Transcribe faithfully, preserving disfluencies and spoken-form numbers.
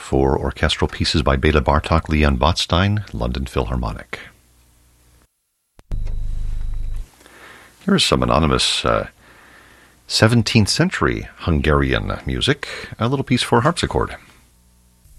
for orchestral pieces by Bela Bartok, Leon Botstein, London Philharmonic. Here's some anonymous uh, seventeenth century Hungarian music, a little piece for harpsichord.